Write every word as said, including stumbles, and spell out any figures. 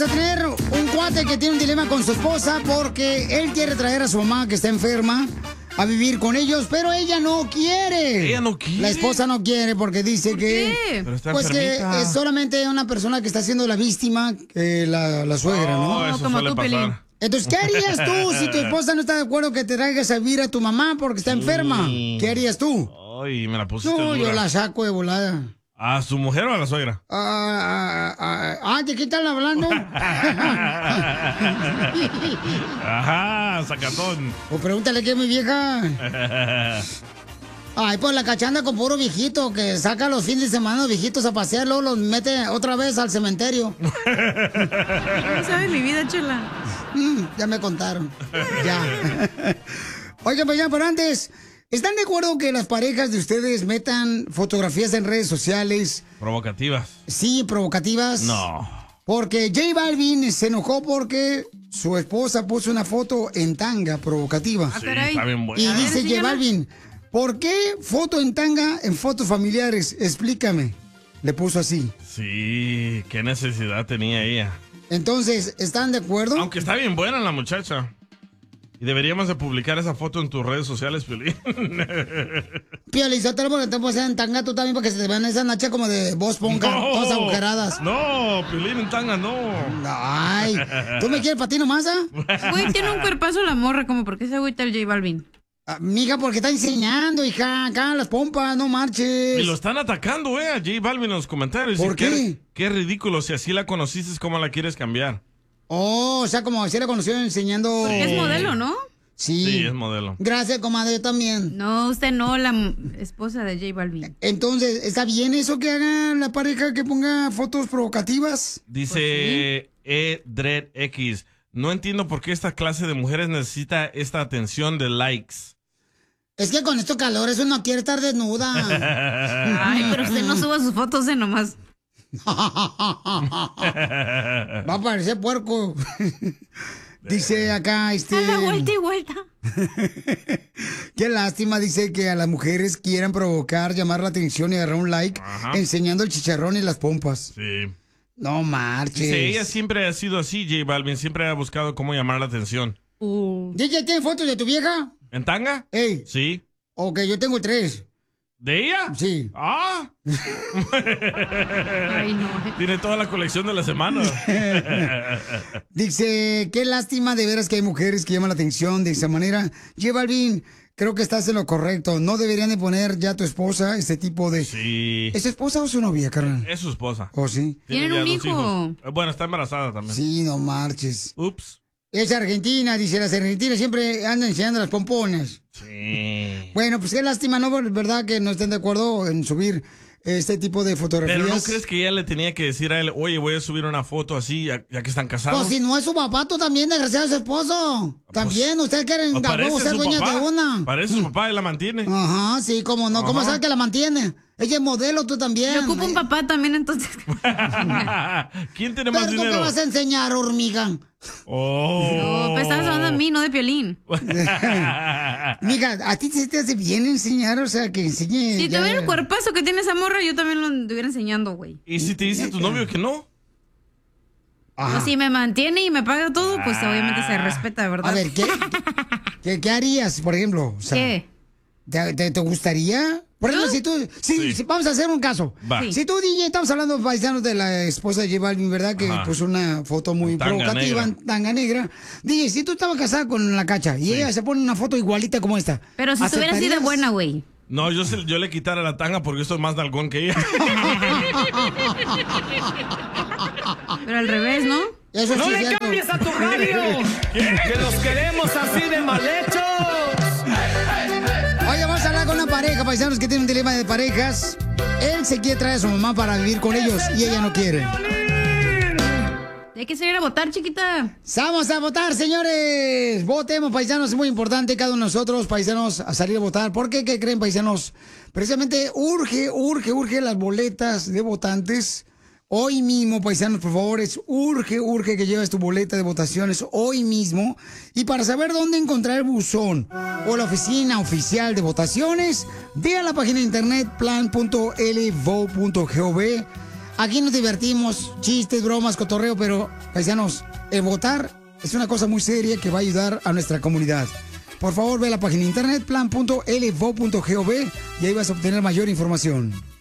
a tener un cuate que tiene un dilema con su esposa porque él quiere traer a su mamá que está enferma a vivir con ellos, pero ella no quiere. Ella no quiere. La esposa no quiere porque dice ¿Por que... qué? Pero está Pues que enfermita. es solamente una persona que está siendo la víctima, eh, la, la suegra, ¿no? Oh, eso como suele tú, pasar. Pelín. Entonces, ¿qué harías tú si tu esposa no está de acuerdo que te traigas a vivir a tu mamá porque está enferma? ¿Qué harías tú? Ay, me la pusiste No, dura. yo la saco de volada. ¿A su mujer o a la suegra? Ah, ah, ah, ah, ¿de qué están hablando? Ajá, sacatón. O pregúntale qué es mi vieja. Ay, pues la cachanda con puro viejito que saca los fines de semana los viejitos a pasear, luego los mete otra vez al cementerio. ¿Cómo sabes mi vida, chela? Mm, ya me contaron. Ya. Oigan, pues ya, pero antes, ¿están de acuerdo que las parejas de ustedes metan fotografías en redes sociales? Provocativas. Sí, provocativas. No. Porque J Balvin se enojó porque su esposa puso una foto en tanga provocativa. Sí, caray. está bien Y buena. A ver, dice J enséñala. Balvin, ¿por qué foto en tanga en fotos familiares? Explícame. Le puso así. Sí, qué necesidad tenía ella. Entonces, ¿están de acuerdo? Aunque está bien buena la muchacha. Y deberíamos de publicar esa foto en tus redes sociales, Piolín. Pío, Lizotero, porque te pones en tanga tú también, porque se te van esas nachas como de voz ponca, todas agujeradas. No, Piolín en tanga, no. Ay, ¿tú me quieres para ti nomás, ah? Güey, tiene un cuerpazo la morra, como porque se agüita el J Balvin. Ah, mija, porque está enseñando, hija, acá las pompas, no marches. Y lo están atacando, eh, a J Balvin en los comentarios. ¿Por Y qué? Qué ridículo, si así la conociste, ¿cómo la quieres cambiar? Oh, o sea, como si la conoció enseñando... Porque es modelo, ¿no? Sí. Sí, es modelo. Gracias, comadre, yo también. No, usted no, la m- esposa de J Balvin. Entonces, ¿está bien eso que haga la pareja que ponga fotos provocativas? Dice E Dread X. No entiendo por qué esta clase de mujeres necesita esta atención de likes. Es que con estos calores uno quiere estar desnuda. Ay, pero usted no suba sus fotos de nomás. Va a parecer puerco. Dice acá, este... A la vuelta y vuelta. Qué lástima, dice que a las mujeres quieran provocar, llamar la atención y agarrar un like Ajá. enseñando el chicharrón y las pompas. Sí. No marches. Dice, ella siempre ha sido así, J Balvin. Siempre ha buscado cómo llamar la atención. Uh. ¿D J tiene fotos de tu vieja? ¿En tanga? Ey, Sí. ok, yo tengo tres. ¿De ella? Sí. Ah. Ay, no. Tiene toda la colección de la semana. Dice, qué lástima de veras que hay mujeres que llaman la atención de esa manera. J Balvin, creo que estás en lo correcto. No deberían de poner ya a tu esposa este tipo de... Sí. ¿Es tu esposa o su novia, carnal? Es su esposa. ¿Oh, sí? Tienen ya un dos hijo. hijos. Eh, Bueno, está embarazada también. Sí, no marches. Ups. Es Argentina, dice, las argentinas siempre andan enseñando las pompones. Sí. Bueno, pues qué lástima, ¿no? ¿Verdad? Que no estén de acuerdo en subir este tipo de fotografías. Pero ¿no crees que ella le tenía que decir a él, oye, voy a subir una foto así, ya, ya que están casados? Pues si no es su papá, tú también, desgraciado, es su esposo. También, ustedes quieren O a huevo ser su dueñas papá. de una. Parece su papá y la mantiene. Ajá, sí, cómo no. ¿Cómo Ajá. sabes que la mantiene? Ella es modelo, tú también. Me ocupa un papá también, entonces. ¿Quién tiene más ¿Pero tú qué dinero? vas a enseñar, hormiga? Oh. No, pues estabas hablando de mí, no de Piolín. Miga, ¿a ti se te hace bien enseñar? O sea, que enseñe... Si ya- tuviera el cuerpazo que tiene esa morra, yo también lo estuviera enseñando, güey. ¿Y si te dice tu novio que no? Ajá. Pues si me mantiene y me paga todo, pues obviamente se respeta, ¿verdad? A ver, ¿qué, qué, qué harías, por ejemplo? O sea, ¿Qué? ¿Te, te, te gustaría? Por ejemplo, ¿Yo? si tú... Sí, Sí. si- vamos a hacer un caso. Va. Sí. Si tú, D J, estamos hablando, paisanos, de la esposa de J Balvin, ¿verdad? Que Ajá. puso una foto muy En tanga provocativa, negra. en tanga negra. D J, si tú estabas casada con la cacha y ella se pone una foto igualita como esta. Pero si estuviera así de ¿aceptarías? buena, güey. No, yo, se- yo le quitara la tanga porque yo soy más dalgón que ella. Pero al revés, ¿no? Eso ¡No sí es le cierto. cambies a tu radio! ¡Que los queremos así de mal hechos! Oye, vamos a hablar con una pareja, paisanos, que tiene un dilema de parejas. Él se quiere traer a su mamá para vivir con ellos y ella no quiere. Hay que salir a votar, chiquita. Vamos a votar, señores. Votemos, paisanos. Es muy importante cada uno de nosotros, paisanos, a salir a votar. ¿Por qué? ¿Qué creen, paisanos? Precisamente urge, urge, urge las boletas de votantes. Hoy mismo, paisanos, por favor, es urge, urge que lleves tu boleta de votaciones hoy mismo. Y para saber dónde encontrar el buzón o la oficina oficial de votaciones, ve a la página de internet plan punto l vote punto gov. aquí nos divertimos, chistes, bromas, cotorreo, pero, paisanos, el votar es una cosa muy seria que va a ayudar a nuestra comunidad. Por favor, ve a la página de internet plan punto l v o punto gov y ahí vas a obtener mayor información.